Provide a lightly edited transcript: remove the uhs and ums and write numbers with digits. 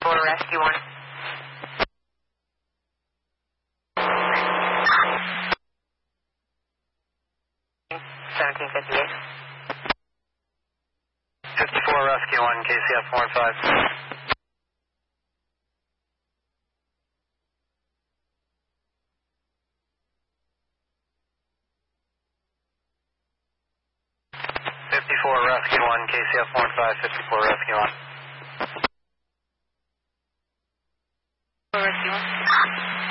For Rescue 1. 1758. 54 Rescue 1, KCF 45. 54 Rescue 1, KCF 45, 54 Rescue 1. For Rescue 1.